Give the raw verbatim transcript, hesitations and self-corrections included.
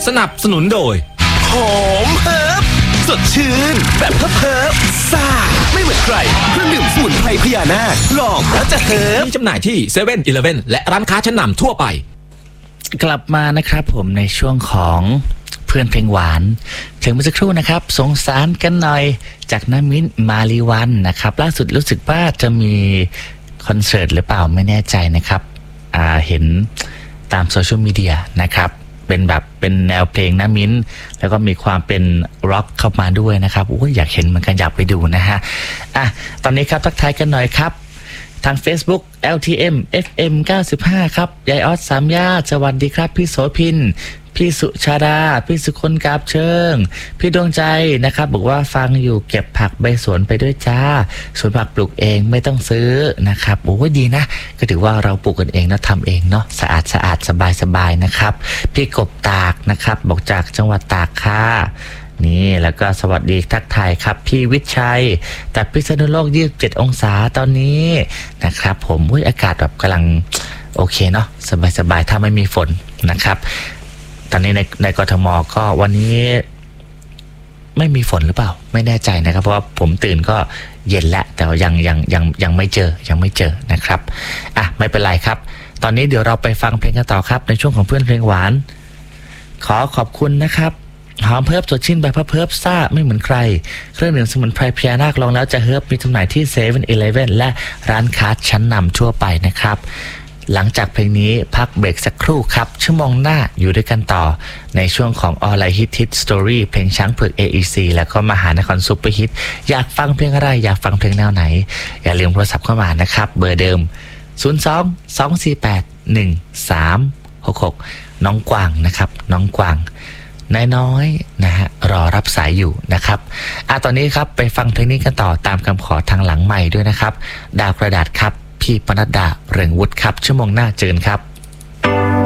สนับสนุนโดยหอมเฮิร์บสดชื่นแบบเฮิร์บเฮิร์บซ่าไม่เหมือนใครเครื่องดื่มสมุนไพรพญานาคลองแล้วจะเฮิร์บมีจำหน่ายที่เซเว่นอีเลฟเว่นและร้านค้าชั้นนำทั่วไปกลับมานะครับผมในช่วงของเพื่อนเพลงหวานเพลงเมื่อสักครู่นะครับสงสารกันหน่อยจากน้ำมิ้นมาลีวันนะครับล่าสุดรู้สึกว่าจะมีคอนเสิร์ตหรือเปล่าไม่แน่ใจนะครับอ่าเห็นตามโซเชียลมีเดียนะครับเป็นแบบเป็นแนวเพลงน้ำมิ้นแล้วก็มีความเป็นร็อกเข้ามาด้วยนะครับโอ้ยอยากเห็นเหมือนกันอยากไปดูนะฮะอ่ะตอนนี้ครับทักทายกันหน่อยครับทาง Facebook แอล ที เอ็ม เอฟ เอ็ม เก้าสิบห้าครับยายออสสามญาติสวัสดีครับพี่โสพินพี่สุชาดาพี่สุคนกาบเชิงพี่ดวงใจนะครับบอกว่าฟังอยู่เก็บผักใบสวนไปด้วยจ้าสวนผักปลูกเองไม่ต้องซื้อนะครับโอ้ยดีนะก็ถือว่าเราปลูกกันเองนะทำเองเนาะสะอาดสะอาดสบายสบายนะครับพี่กบตากนะครับบอกจากจังหวัดตากค่ะนี่แล้วก็สวัสดีทักทายครับพี่วิชัยแต่พิษณุโลกยี่สิบเจ็ดองศาตอนนี้นะครับผมอุ้ยอากาศแบบกำลังโอเคเนาะสบายสบายถ้าไม่มีฝนนะครับตอนนี้ในในกทมก็วันนี้ไม่มีฝนหรือเปล่าไม่แน่ใจนะครับเพราะว่าผมตื่นก็เย็นแล้วแต่ยังยังยังยังไม่เจอยังไม่เจอนะครับอ่ะไม่เป็นไรครับตอนนี้เดี๋ยวเราไปฟังเพลงกันต่อครับในช่วงของเพื่อนเพลงหวานขอขอบคุณนะครับหอมเพิบสดชื่นแบบเพิบซ่าไม่เหมือนใครเครื่องดื่มสมุนไพรพญานาคลองแล้วจะเฮิบมีจำหน่ายที่เซเว่นอีเลฟเว่นและร้านค้าชั้นนำทั่วไปนะครับหลังจากเพลงนี้พักเบรกสักครู่ครับชั่วโมงหน้าอยู่ด้วยกันต่อในช่วงของออนไลน์ฮิตฮิตสตอรี่เพลงช้างเผือก เอ อี ซี แล้วก็มหานครซุปเปอร์ฮิตอยากฟังเพลงอะไรอยากฟังเพลงแนวไหนอย่าลืมโทรศัพท์เข้ามานะครับเบอร์เดิมศูนย์ สอง สอง สี่ แปด หนึ่ง สาม หก หกน้องกวางนะครับน้องกวางนายน้อยนะฮะรอรับสายอยู่นะครับอ่ะตอนนี้ครับไปฟังเพลงนี้กันต่อตามคำขอทางหลังใหม่ด้วยนะครับดาวกระดาษครับพี่ปนัดดาเรืองวุฒิครับชั่วโมงหน้าเจอกันครับ